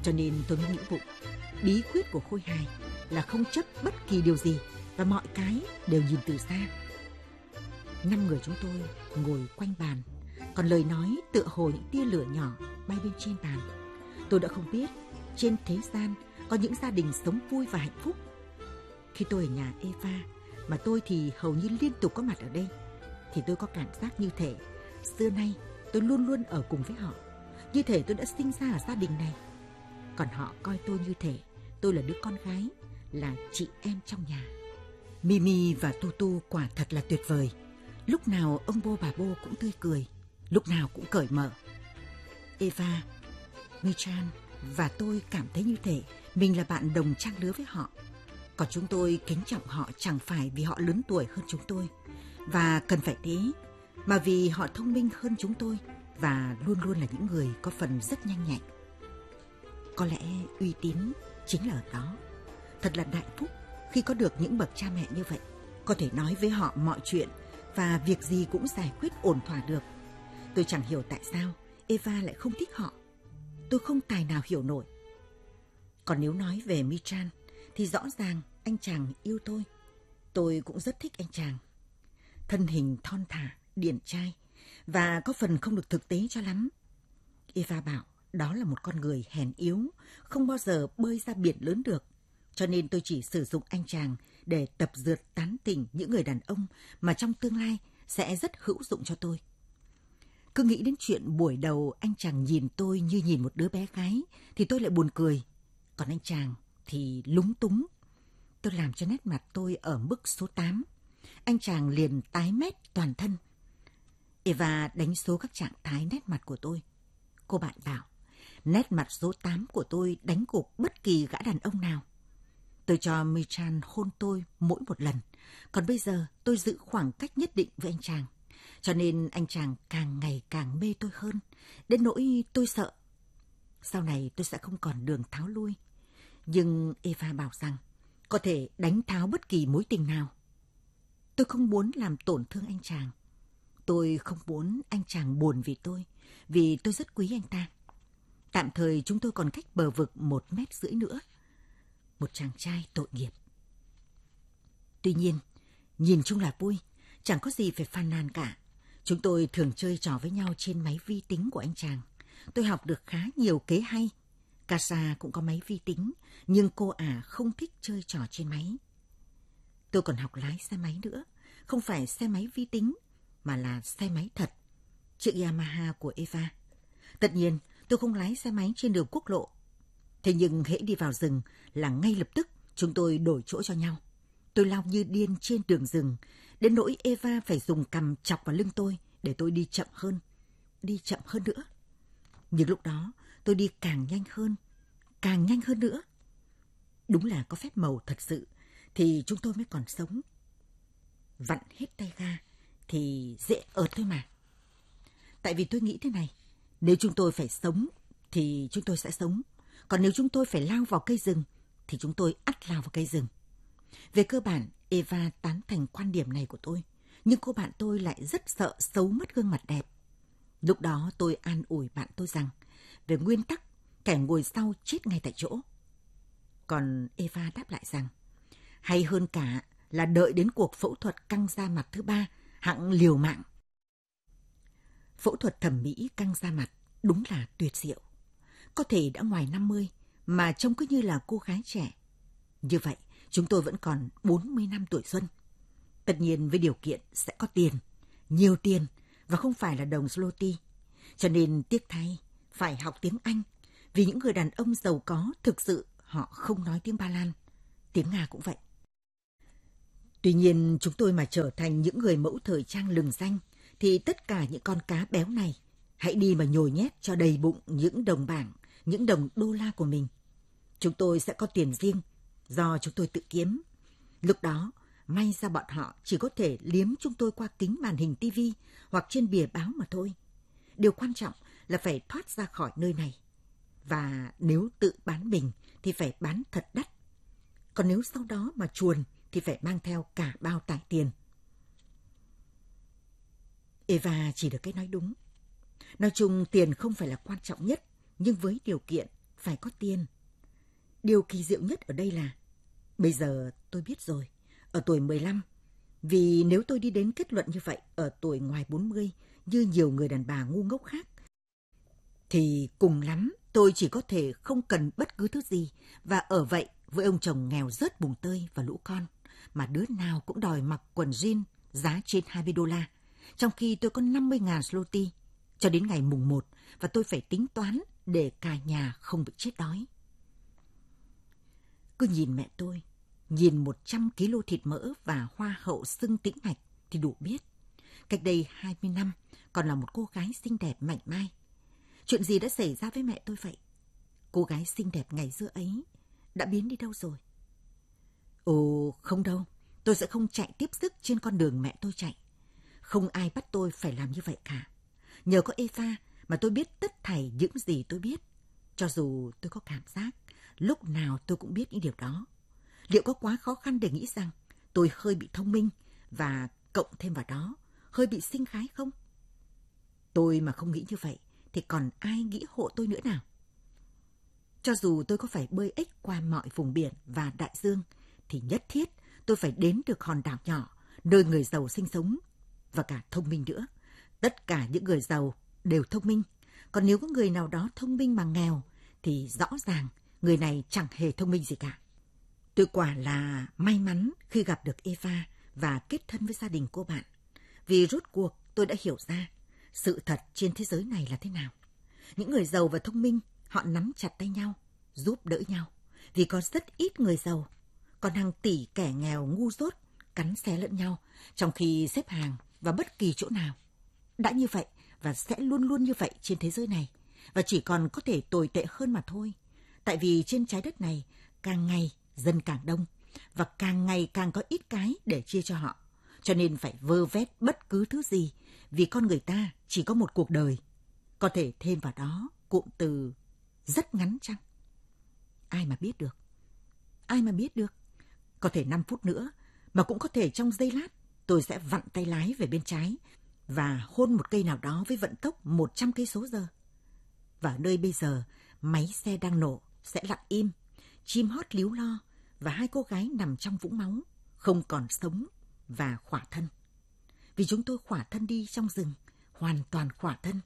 Cho nên tôi mới nghĩ bụng, bí quyết của khôi hài là không chấp bất kỳ điều gì và mọi cái đều nhìn từ xa. 5 người chúng tôi ngồi quanh bàn, còn lời nói tựa hồ những tia lửa nhỏ bay bên trên bàn. Tôi đã không biết trên thế gian có những gia đình sống vui và hạnh phúc. Khi tôi ở nhà Eva, mà tôi thì hầu như liên tục có mặt ở đây, thì tôi có cảm giác như thể xưa nay tôi luôn luôn ở cùng với họ, như thể tôi đã sinh ra ở gia đình này. Còn họ coi tôi như thể tôi là đứa con gái, là chị em trong nhà. Mimi và Tutu quả thật là tuyệt vời. Lúc nào ông Bô bà Bô cũng tươi cười, lúc nào cũng cởi mở. Eva, Michan và tôi cảm thấy như thể mình là bạn đồng trang lứa với họ. Còn chúng tôi kính trọng họ chẳng phải vì họ lớn tuổi hơn chúng tôi, và cần phải thế, mà vì họ thông minh hơn chúng tôi và luôn luôn là những người có phần rất nhanh nhạy. Có lẽ uy tín chính là ở đó. Thật là đại phúc khi có được những bậc cha mẹ như vậy, có thể nói với họ mọi chuyện và việc gì cũng giải quyết ổn thỏa được. Tôi chẳng hiểu tại sao Eva lại không thích họ. Tôi không tài nào hiểu nổi. Còn nếu nói về Michan thì rõ ràng anh chàng yêu tôi. Tôi cũng rất thích anh chàng. Thân hình thon thả, điển trai và có phần không được thực tế cho lắm. Eva bảo đó là một con người hèn yếu, không bao giờ bơi ra biển lớn được. Cho nên tôi chỉ sử dụng anh chàng để tập dượt tán tỉnh những người đàn ông mà trong tương lai sẽ rất hữu dụng cho tôi. Cứ nghĩ đến chuyện buổi đầu anh chàng nhìn tôi như nhìn một đứa bé gái thì tôi lại buồn cười. Còn anh chàng thì lúng túng. Tôi làm cho nét mặt tôi ở mức số 8. Anh chàng liền tái mét toàn thân. Eva đánh số các trạng thái nét mặt của tôi. Cô bạn bảo, nét mặt số 8 của tôi đánh gục bất kỳ gã đàn ông nào. Tôi cho Michan hôn tôi mỗi một lần, còn bây giờ tôi giữ khoảng cách nhất định với anh chàng. Cho nên anh chàng càng ngày càng mê tôi hơn, đến nỗi tôi sợ. Sau này tôi sẽ không còn đường tháo lui. Nhưng Eva bảo rằng có thể đánh tháo bất kỳ mối tình nào. Tôi không muốn làm tổn thương anh chàng. Tôi không muốn anh chàng buồn vì tôi rất quý anh ta. Tạm thời chúng tôi còn cách bờ vực 1,5 mét nữa. Một chàng trai tội nghiệp. Tuy nhiên, nhìn chung là vui, chẳng có gì phải phàn nàn cả. Chúng tôi thường chơi trò với nhau trên máy vi tính của anh chàng. Tôi học được khá nhiều kế hay. Casa cũng có máy vi tính, nhưng cô ả không thích chơi trò trên máy. Tôi còn học lái xe máy nữa, không phải xe máy vi tính, mà là xe máy thật, chiếc Yamaha của Eva. Tất nhiên, tôi không lái xe máy trên đường quốc lộ. Thế nhưng hễ đi vào rừng là ngay lập tức chúng tôi đổi chỗ cho nhau. Tôi lao như điên trên đường rừng, đến nỗi Eva phải dùng cằm chọc vào lưng tôi để tôi đi chậm hơn nữa. Nhưng lúc đó tôi đi càng nhanh hơn nữa. Đúng là có phép màu thật sự thì chúng tôi mới còn sống. Vặn hết tay ga thì dễ ợt thôi mà. Tại vì tôi nghĩ thế này, nếu chúng tôi phải sống thì chúng tôi sẽ sống. Còn nếu chúng tôi phải lao vào cây rừng thì chúng tôi ắt lao vào cây rừng. Về cơ bản, Eva tán thành quan điểm này của tôi, nhưng cô bạn tôi lại rất sợ xấu mất gương mặt đẹp. Lúc đó tôi an ủi bạn tôi rằng, về nguyên tắc, kẻ ngồi sau chết ngay tại chỗ. Còn Eva đáp lại rằng, hay hơn cả là đợi đến cuộc phẫu thuật căng da mặt thứ 3, hẵng liều mạng. Phẫu thuật thẩm mỹ căng da mặt đúng là tuyệt diệu. Có thể đã ngoài 50 mà trông cứ như là cô gái trẻ. Như vậy, chúng tôi vẫn còn 40 năm tuổi xuân. Tất nhiên với điều kiện sẽ có tiền, nhiều tiền và không phải là đồng zloty. Cho nên tiếc thay, phải học tiếng Anh. Vì những người đàn ông giàu có thực sự họ không nói tiếng Ba Lan. Tiếng Nga cũng vậy. Tuy nhiên chúng tôi mà trở thành những người mẫu thời trang lừng danh thì tất cả những con cá béo này hãy đi mà nhồi nhét cho đầy bụng những đồng bảng, những đồng đô la của mình. Chúng tôi sẽ có tiền riêng do chúng tôi tự kiếm. Lúc đó, may ra bọn họ chỉ có thể liếm chúng tôi qua kính màn hình tivi hoặc trên bìa báo mà thôi. Điều quan trọng là phải thoát ra khỏi nơi này. Và nếu tự bán mình thì phải bán thật đắt. Còn nếu sau đó mà chuồn thì phải mang theo cả bao tải tiền. Eva chỉ được cái nói đúng. Nói chung tiền không phải là quan trọng nhất, nhưng với điều kiện phải có tiền. Điều kỳ diệu nhất ở đây là, bây giờ tôi biết rồi, ở tuổi 15, vì nếu tôi đi đến kết luận như vậy ở tuổi ngoài 40, như nhiều người đàn bà ngu ngốc khác, thì cùng lắm tôi chỉ có thể không cần bất cứ thứ gì và ở vậy với ông chồng nghèo rớt bùng tơi và lũ con, mà đứa nào cũng đòi mặc quần jean giá trên $20, trong khi tôi có 50.000 zloty cho đến ngày mùng 1 và tôi phải tính toán để cả nhà không bị chết đói. Cứ nhìn mẹ tôi, nhìn 100 kg thịt mỡ và hoa hậu xưng tĩnh mạch thì đủ biết. Cách đây 20 năm, còn là một cô gái xinh đẹp mảnh mai. Chuyện gì đã xảy ra với mẹ tôi vậy? Cô gái xinh đẹp ngày xưa ấy đã biến đi đâu rồi? Ồ, không đâu. Tôi sẽ không chạy tiếp sức trên con đường mẹ tôi chạy. Không ai bắt tôi phải làm như vậy cả. Nhờ có Eva mà tôi biết tất thảy những gì tôi biết. Cho dù tôi có cảm giác, lúc nào tôi cũng biết những điều đó. Liệu có quá khó khăn để nghĩ rằng tôi hơi bị thông minh và cộng thêm vào đó, hơi bị xinh khái không? Tôi mà không nghĩ như vậy, thì còn ai nghĩ hộ tôi nữa nào? Cho dù tôi có phải bơi ếch qua mọi vùng biển và đại dương, thì nhất thiết tôi phải đến được hòn đảo nhỏ, nơi người giàu sinh sống, và cả thông minh nữa. Tất cả những người giàu đều thông minh, còn nếu có người nào đó thông minh mà nghèo, thì rõ ràng người này chẳng hề thông minh gì cả. Tôi quả là may mắn khi gặp được Eva và kết thân với gia đình cô bạn, vì rốt cuộc tôi đã hiểu ra sự thật trên thế giới này là thế nào. Những người giàu và thông minh, họ nắm chặt tay nhau, giúp đỡ nhau, vì có rất ít người giàu, còn hàng tỷ kẻ nghèo ngu dốt cắn xé lẫn nhau trong khi xếp hàng vào bất kỳ chỗ nào. Đã như vậy và sẽ luôn luôn như vậy trên thế giới này, và chỉ còn có thể tồi tệ hơn mà thôi. Tại vì trên trái đất này càng ngày dân càng đông và càng ngày càng có ít cái để chia cho họ, cho nên phải vơ vét bất cứ thứ gì, vì con người ta chỉ có một cuộc đời. Có thể thêm vào đó cụm từ rất ngắn chăng? Ai mà biết được? Ai mà biết được? Có thể 5 phút nữa, mà cũng có thể trong giây lát tôi sẽ vặn tay lái về bên trái và hôn một cây nào đó với vận tốc 100 cây số giờ. Và ở nơi bây giờ, máy xe đang nổ sẽ lặng im, chim hót líu lo và hai cô gái nằm trong vũng máu, không còn sống và khỏa thân. Vì chúng tôi khỏa thân đi trong rừng, hoàn toàn khỏa thân.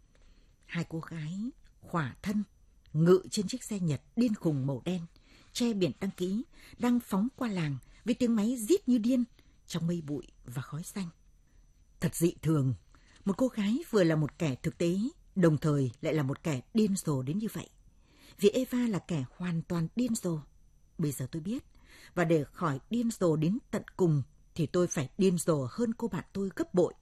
Hai cô gái khỏa thân ngự trên chiếc xe Nhật điên khùng màu đen, che biển đăng ký, đang phóng qua làng với tiếng máy rít như điên trong mây bụi và khói xanh. Thật dị thường, một cô gái vừa là một kẻ thực tế, đồng thời lại là một kẻ điên rồ đến như vậy. Vì Eva là kẻ hoàn toàn điên rồ. Bây giờ tôi biết, và để khỏi điên rồ đến tận cùng thì tôi phải điên rồ hơn cô bạn tôi gấp bội.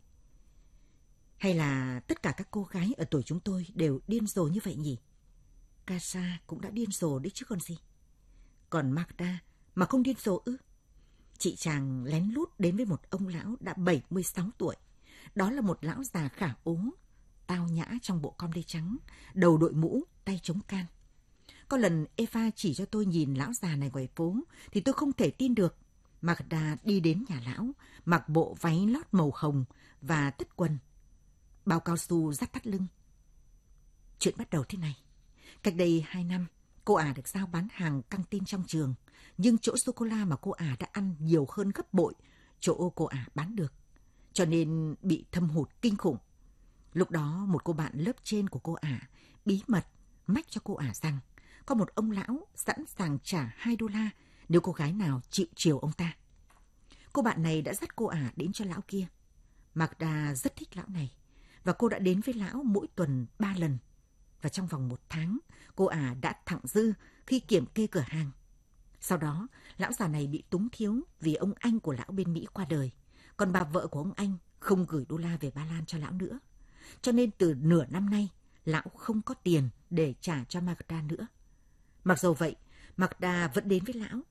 Hay là tất cả các cô gái ở tuổi chúng tôi đều điên rồ như vậy nhỉ? Casa cũng đã điên rồ đấy chứ còn gì. Còn Magda mà không điên rồ ư? Chị chàng lén lút đến với một ông lão đã 76 tuổi. Đó là một lão già khả ố, tao nhã trong bộ com lê trắng, đầu đội mũ, tay chống can. Có lần Eva chỉ cho tôi nhìn lão già này ngoài phố thì tôi không thể tin được. Magda đi đến nhà lão, mặc bộ váy lót màu hồng và tất quần, bao cao su dắt thắt lưng. Chuyện bắt đầu thế này. Cách đây 2 năm, cô ả được giao bán hàng căng tin trong trường, nhưng chỗ sô-cô-la mà cô ả đã ăn nhiều hơn gấp bội chỗ cô ả bán được, cho nên bị thâm hụt kinh khủng. Lúc đó một cô bạn lớp trên của cô ả bí mật mách cho cô ả rằng có một ông lão sẵn sàng trả $2 nếu cô gái nào chịu chiều ông ta. Cô bạn này đã dắt cô ả đến cho lão kia. Magda rất thích lão này, và cô đã đến với lão mỗi tuần 3 lần. Và trong vòng 1 tháng, cô ả đã thặng dư khi kiểm kê cửa hàng. Sau đó, lão già này bị túng thiếu vì ông anh của lão bên Mỹ qua đời, còn bà vợ của ông anh không gửi đô la về Ba Lan cho lão nữa. Cho nên từ nửa năm nay, lão không có tiền để trả cho Magda nữa. Mặc dù vậy, Magda vẫn đến với lão.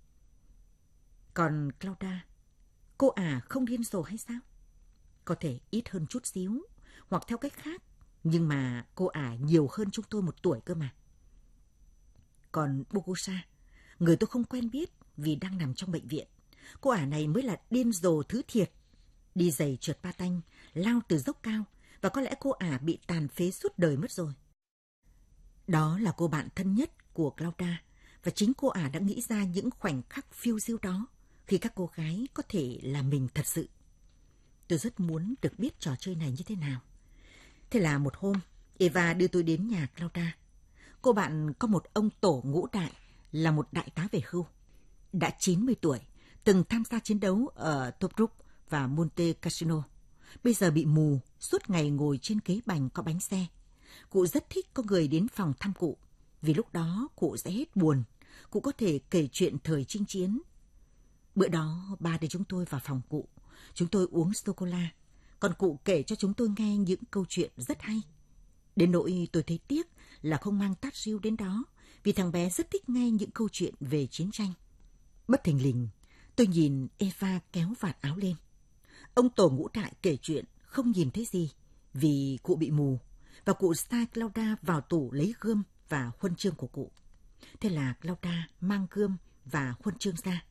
Còn Claudia, cô ả không điên rồ hay sao? Có thể ít hơn chút xíu, hoặc theo cách khác, nhưng mà cô ả nhiều hơn chúng tôi 1 tuổi cơ mà. Còn Bogusa, người tôi không quen biết vì đang nằm trong bệnh viện, cô ả này mới là điên rồ thứ thiệt. Đi giày trượt patin, lao từ dốc cao, và có lẽ cô ả bị tàn phế suốt đời mất rồi. Đó là cô bạn thân nhất của Claudia, và chính cô ả đã nghĩ ra những khoảnh khắc phiêu diêu đó khi các cô gái có thể là mình thật sự. Tôi rất muốn được biết trò chơi này như thế nào. Thế là một hôm, Eva đưa tôi đến nhà Claudia. Cô bạn có một ông tổ ngũ đại, là một đại tá về hưu. Đã 90 tuổi, từng tham gia chiến đấu ở Tobruk và Monte Cassino. Bây giờ bị mù, suốt ngày ngồi trên ghế bành có bánh xe. Cụ rất thích có người đến phòng thăm cụ, vì lúc đó cụ sẽ hết buồn. Cụ có thể kể chuyện thời chinh chiến. Bữa đó, ba đưa chúng tôi vào phòng cụ. Chúng tôi uống sô-cô-la, còn cụ kể cho chúng tôi nghe những câu chuyện rất hay. Đến nỗi tôi thấy tiếc là không mang Tát-riu đến đó, vì thằng bé rất thích nghe những câu chuyện về chiến tranh. Bất thình lình, tôi nhìn Eva kéo vạt áo lên. Ông tổ ngũ đại kể chuyện không nhìn thấy gì, vì cụ bị mù, và cụ sai Claudia vào tủ lấy gươm và huân chương của cụ. Thế là Claudia mang gươm và huân chương ra.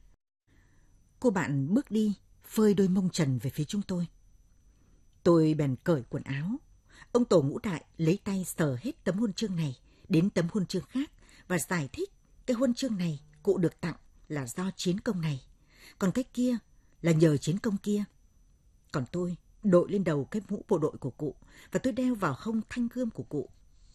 Cô bạn bước đi, phơi đôi mông trần về phía chúng tôi. Tôi bèn cởi quần áo. Ông tổ ngũ đại lấy tay sờ hết tấm huân chương này đến tấm huân chương khác và giải thích cái huân chương này cụ được tặng là do chiến công này, còn cái kia là nhờ chiến công kia. Còn tôi đội lên đầu cái mũ bộ đội của cụ và tôi đeo vào hông thanh gươm của cụ.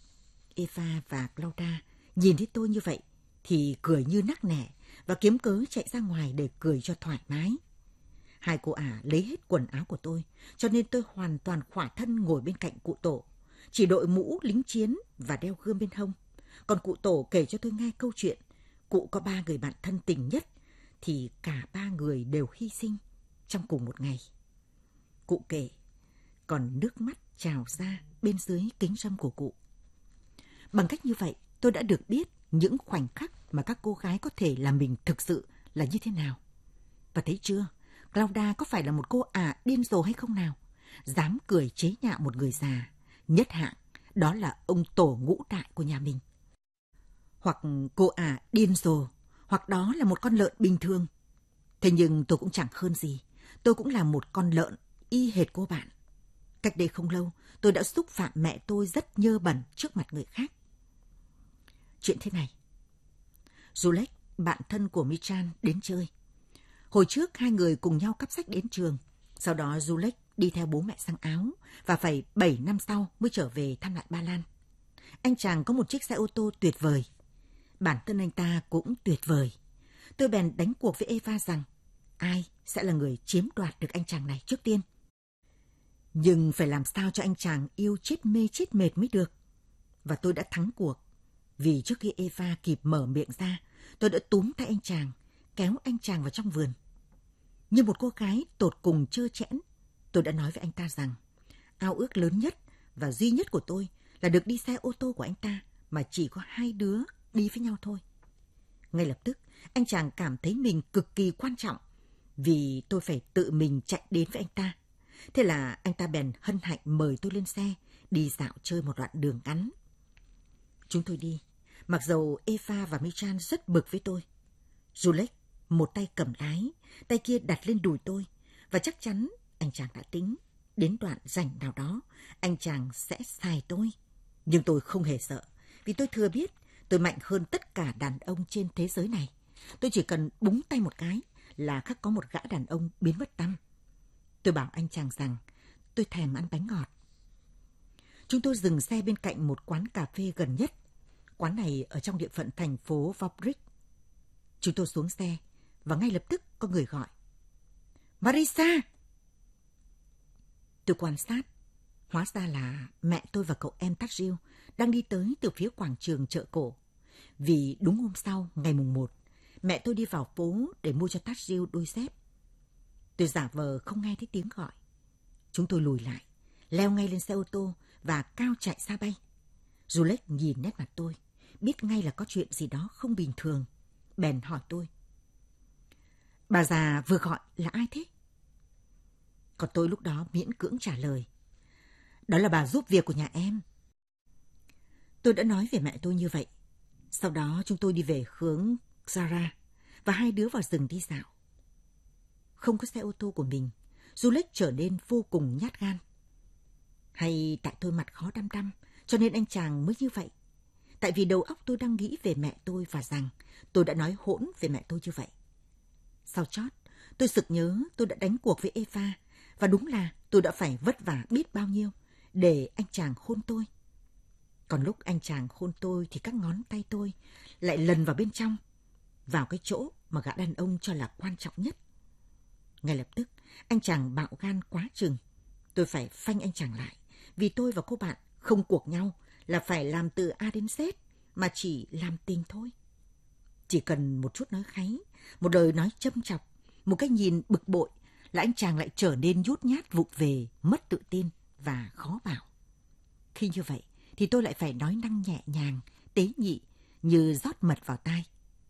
Eva và Claudia nhìn thấy tôi như vậy thì cười như nắc nẻ và kiếm cớ chạy ra ngoài để cười cho thoải mái. Hai cô ả lấy hết quần áo của tôi, cho nên tôi hoàn toàn khỏa thân ngồi bên cạnh cụ tổ, chỉ đội mũ lính chiến và đeo gươm bên hông. Còn cụ tổ kể cho tôi nghe câu chuyện cụ có 3 người bạn thân tình nhất, thì cả 3 người đều hy sinh trong cùng một ngày. Cụ kể, còn nước mắt trào ra bên dưới kính râm của cụ. Bằng cách như vậy, tôi đã được biết những khoảnh khắc mà các cô gái có thể là mình thực sự là như thế nào. Và thấy chưa, Claudia có phải là một cô ả điên rồ hay không nào? Dám cười chế nhạo một người già, nhất hạng, đó là ông tổ ngũ đại của nhà mình. Hoặc cô ả điên rồ, hoặc đó là một con lợn bình thường. Thế nhưng tôi cũng chẳng hơn gì, tôi cũng là một con lợn y hệt cô bạn. Cách đây không lâu, tôi đã xúc phạm mẹ tôi rất nhơ bẩn trước mặt người khác. Chuyện thế này. Zulek, bạn thân của Michan, đến chơi. Hồi trước hai người cùng nhau cắp sách đến trường. Sau đó Zulek đi theo bố mẹ sang Áo và phải 7 năm sau mới trở về thăm lại Ba Lan. Anh chàng có một chiếc xe ô tô tuyệt vời. Bản thân anh ta cũng tuyệt vời. Tôi bèn đánh cuộc với Eva rằng ai sẽ là người chiếm đoạt được anh chàng này trước tiên. Nhưng phải làm sao cho anh chàng yêu chết mê chết mệt mới được. Và tôi đã thắng cuộc. Vì trước khi Eva kịp mở miệng ra, tôi đã túm tay anh chàng, kéo anh chàng vào trong vườn. Như một cô gái tột cùng trơ trẽn, tôi đã nói với anh ta rằng ao ước lớn nhất và duy nhất của tôi là được đi xe ô tô của anh ta, mà chỉ có 2 đứa đi với nhau thôi. Ngay lập tức, anh chàng cảm thấy mình cực kỳ quan trọng, vì tôi phải tự mình chạy đến với anh ta. Thế là anh ta bèn hân hạnh mời tôi lên xe, đi dạo chơi một đoạn đường ngắn. Chúng tôi đi, mặc dầu Eva và Michan rất bực với tôi. Zulek một tay cầm lái, tay kia đặt lên đùi tôi, và chắc chắn anh chàng đã tính, đến đoạn rảnh nào đó, anh chàng sẽ xài tôi. Nhưng tôi không hề sợ, vì tôi thừa biết tôi mạnh hơn tất cả đàn ông trên thế giới này. Tôi chỉ cần búng tay một cái là khắc có một gã đàn ông biến mất tăm. Tôi bảo anh chàng rằng tôi thèm ăn bánh ngọt. Chúng tôi dừng xe bên cạnh một quán cà phê gần nhất. Quán này ở trong địa phận thành phố Vobrik. Chúng tôi xuống xe và ngay lập tức có người gọi. Marisa! Tôi quan sát. Hóa ra là mẹ tôi và cậu em Tát-riu đang đi tới từ phía quảng trường chợ cổ. Vì đúng hôm sau, ngày mùng 1, mẹ tôi đi vào phố để mua cho Tát-riu đôi dép. Tôi giả vờ không nghe thấy tiếng gọi. Chúng tôi lùi lại, leo ngay lên xe ô tô và cao chạy xa bay. Zulek nhìn nét mặt tôi, biết ngay là có chuyện gì đó không bình thường. Bèn hỏi tôi. Bà già vừa gọi là ai thế? Còn tôi lúc đó miễn cưỡng trả lời. Đó là bà giúp việc của nhà em. Tôi đã nói về mẹ tôi như vậy. Sau đó chúng tôi đi về hướng Zara và hai đứa vào rừng đi dạo. Không có xe ô tô của mình, Zulek trở nên vô cùng nhát gan. Hay tại tôi mặt khó đăm đăm, cho nên anh chàng mới như vậy. tại vì đầu óc tôi đang nghĩ về mẹ tôi và rằng tôi đã nói hỗn về mẹ tôi như vậy. Sau chót, tôi sực nhớ tôi đã đánh cuộc với Eva, và đúng là tôi đã phải vất vả biết bao nhiêu để anh chàng hôn tôi. Còn lúc anh chàng hôn tôi thì các ngón tay tôi lại lần vào bên trong, vào cái chỗ mà gã đàn ông cho là quan trọng nhất. Ngay lập tức, anh chàng bạo gan quá chừng. Tôi phải phanh anh chàng lại, vì tôi và cô bạn không cuộc nhau là phải làm từ A đến Z, mà chỉ làm tình thôi. Chỉ cần một chút nói kháy, một lời nói châm chọc, một cái nhìn bực bội là anh chàng lại trở nên nhút nhát vụng về, mất tự tin và khó bảo. Khi như vậy thì tôi lại phải nói năng nhẹ nhàng, tế nhị như rót mật vào tai.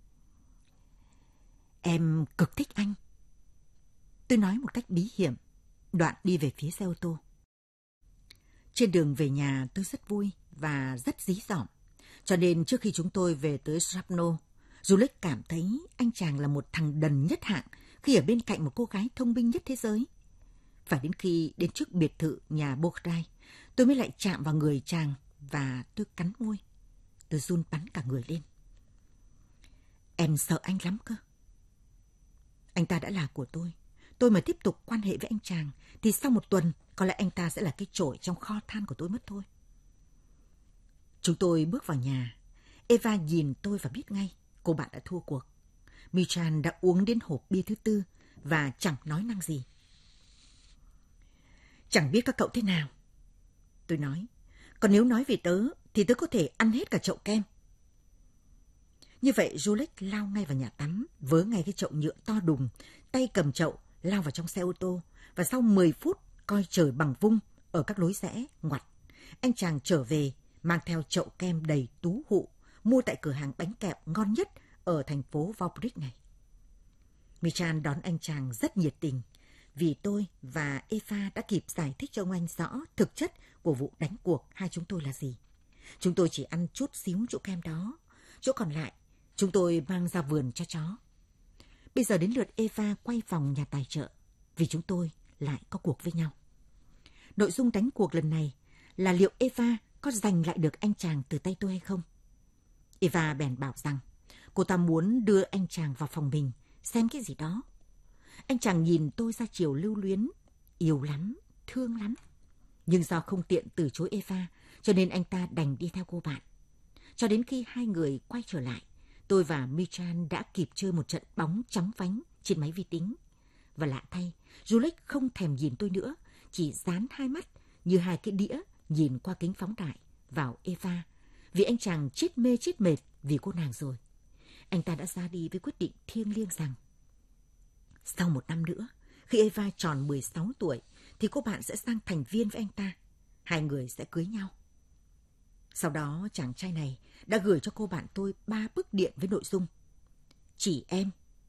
Em cực thích anh. Tôi nói một cách bí hiểm, đoạn đi về phía xe ô tô. Trên đường về nhà tôi rất vui và rất dí dỏm. Cho nên trước khi chúng tôi về tới Srapno, Juliet cảm thấy anh chàng là một thằng đần nhất hạng khi ở bên cạnh một cô gái thông minh nhất thế giới. Phải đến khi đến trước biệt thự nhà Bogdai, tôi mới lại chạm vào người chàng và tôi cắn môi. Tôi run bắn cả người lên. Em sợ anh lắm cơ. Anh ta đã là của tôi mà tiếp tục quan hệ với anh chàng thì sau một tuần có lẽ anh ta sẽ là cái chổi trong kho than của tôi mất thôi. Chúng tôi bước vào nhà. Eva nhìn tôi và biết ngay cô bạn đã thua cuộc. Michan đã uống đến hộp bia thứ 4 và chẳng nói năng gì. Chẳng biết các cậu thế nào, tôi nói. Còn nếu nói về tớ thì tớ có thể ăn hết cả chậu kem. Như vậy Juliet lao ngay vào nhà tắm, vớ ngay cái chậu nhựa to đùng, tay cầm chậu lao vào trong xe ô tô, và sau 10 phút coi trời bằng vung ở các lối rẽ ngoặt, anh chàng trở về mang theo chậu kem đầy tú hụ mua tại cửa hàng bánh kẹo ngon nhất ở thành phố Vaubric này. Michan đón anh chàng rất nhiệt tình, vì tôi và Eva đã kịp giải thích cho ông anh rõ thực chất của vụ đánh cuộc hai chúng tôi là gì. Chúng tôi chỉ ăn chút xíu chỗ kem đó, chỗ còn lại chúng tôi mang ra vườn cho chó. Bây giờ đến lượt Eva quay vòng nhà tài trợ, vì chúng tôi lại có cuộc với nhau. Nội dung đánh cuộc lần này là liệu Eva có giành lại được anh chàng từ tay tôi hay không. Eva bèn bảo rằng cô ta muốn đưa anh chàng vào phòng mình xem cái gì đó. Anh chàng nhìn tôi ra chiều lưu luyến, yêu lắm, thương lắm. Nhưng do không tiện từ chối Eva, cho nên anh ta đành đi theo cô bạn. Cho đến khi hai người quay trở lại, tôi và Michan đã kịp chơi một trận bóng chóng vánh trên máy vi tính. Và lạ thay, Juliet không thèm nhìn tôi nữa, chỉ dán hai mắt như hai cái đĩa nhìn qua kính phóng đại vào Eva, vì anh chàng chết mê chết mệt vì cô nàng rồi. Anh ta đã ra đi với quyết định thiêng liêng rằng sau 1 năm nữa, khi Eva tròn 16 tuổi, thì cô bạn sẽ sang thành viên với anh ta. Hai người sẽ cưới nhau. Sau đó chàng trai này đã gửi cho cô bạn tôi 3 bức điện với nội dung: chỉ em,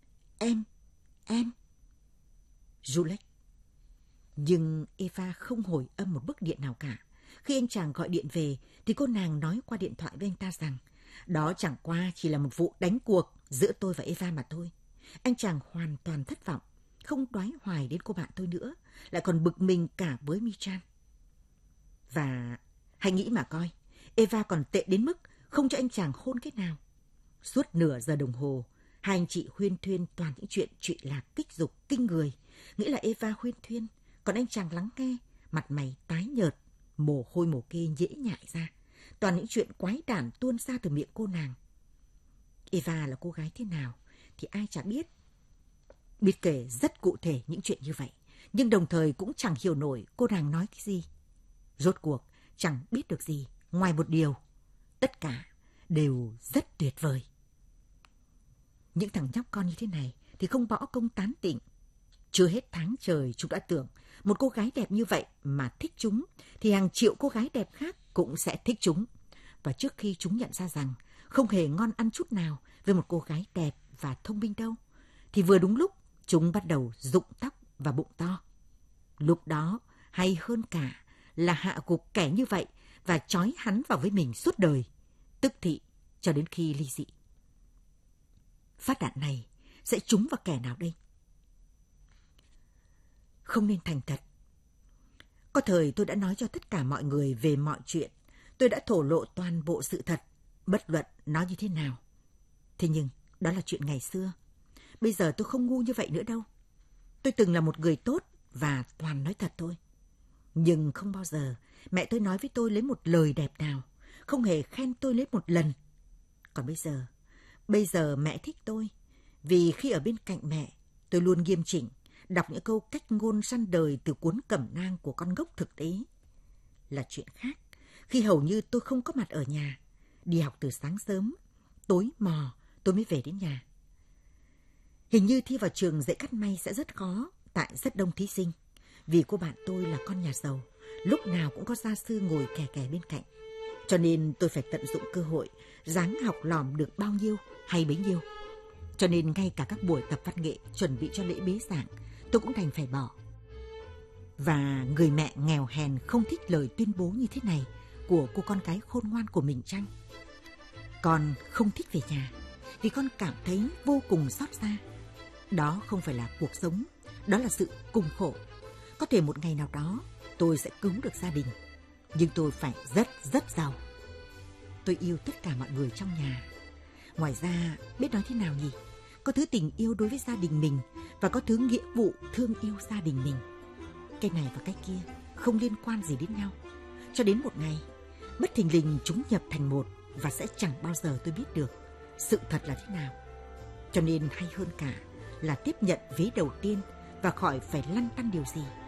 Juliet. Nhưng Eva không hồi âm một bức điện nào cả. Khi anh chàng gọi điện về thì cô nàng nói qua điện thoại với anh ta rằng đó chẳng qua chỉ là một vụ đánh cuộc giữa tôi và Eva mà thôi. Anh chàng hoàn toàn thất vọng, không đoái hoài đến cô bạn tôi nữa, lại còn bực mình cả với Michan. Và hãy nghĩ mà coi, Eva còn tệ đến mức không cho anh chàng hôn cái nào. Suốt nửa giờ đồng hồ, hai anh chị huyên thuyên toàn những chuyện trụy lạc kích dục kinh người. Nghĩa là Eva huyên thuyên, còn anh chàng lắng nghe, mặt mày tái nhợt, mồ hôi mồ kê nhễ nhại ra. Toàn những chuyện quái đản tuôn ra từ miệng cô nàng. Eva là cô gái thế nào thì ai chả biết. Biết kể rất cụ thể những chuyện như vậy, nhưng đồng thời cũng chẳng hiểu nổi cô nàng nói cái gì. Rốt cuộc chẳng biết được gì ngoài một điều: tất cả đều rất tuyệt vời. Những thằng nhóc con như thế này thì không bỏ công tán tỉnh. Chưa hết tháng trời chúng đã tưởng một cô gái đẹp như vậy mà thích chúng thì hàng triệu cô gái đẹp khác cũng sẽ thích chúng. Và trước khi chúng nhận ra rằng không hề ngon ăn chút nào với một cô gái đẹp và thông minh đâu, thì vừa đúng lúc chúng bắt đầu rụng tóc và bụng to. Lúc đó hay hơn cả là hạ gục kẻ như vậy và trói hắn vào với mình suốt đời, tức thị cho đến khi ly dị. Phát đạn này sẽ trúng vào kẻ nào đây? Không nên thành thật. Có thời tôi đã nói cho tất cả mọi người về mọi chuyện. Tôi đã thổ lộ toàn bộ sự thật. Bất luận nói như thế nào. Thế nhưng đó là chuyện ngày xưa. Bây giờ tôi không ngu như vậy nữa đâu. Tôi từng là một người tốt và toàn nói thật thôi. Nhưng không bao giờ mẹ tôi nói với tôi lấy một lời đẹp nào, không hề khen tôi lấy một lần. Còn bây giờ mẹ thích tôi, vì khi ở bên cạnh mẹ, tôi luôn nghiêm chỉnh, đọc những câu cách ngôn răn đời từ cuốn cẩm nang của con ngốc thực tế. Là chuyện khác, khi hầu như tôi không có mặt ở nhà, đi học từ sáng sớm, tối mò tôi mới về đến nhà. Hình như thi vào trường dạy cắt may sẽ rất khó, tại rất đông thí sinh. Vì cô bạn tôi là con nhà giàu, lúc nào cũng có gia sư ngồi kè kè bên cạnh. Cho nên tôi phải tận dụng cơ hội, ráng học lỏm được bao nhiêu hay bấy nhiêu. Cho nên ngay cả các buổi tập văn nghệ chuẩn bị cho lễ bế giảng, tôi cũng đành phải bỏ. Và người mẹ nghèo hèn không thích lời tuyên bố như thế này của cô con gái khôn ngoan của mình chăng? Con không thích về nhà vì con cảm thấy vô cùng xót xa. Đó không phải là cuộc sống, đó là sự cùng khổ. Có thể một ngày nào đó tôi sẽ cứu được gia đình, nhưng tôi phải rất giàu. Tôi yêu tất cả mọi người trong nhà. Ngoài ra, biết nói thế nào nhỉ? Có thứ tình yêu đối với gia đình mình và có thứ nghĩa vụ thương yêu gia đình mình. Cái này và cái kia không liên quan gì đến nhau. Cho đến một ngày, bất thình lình chúng nhập thành một và sẽ chẳng bao giờ tôi biết được sự thật là thế nào. Cho nên hay hơn cả là tiếp nhận vế đầu tiên và khỏi phải lăn tăn điều gì.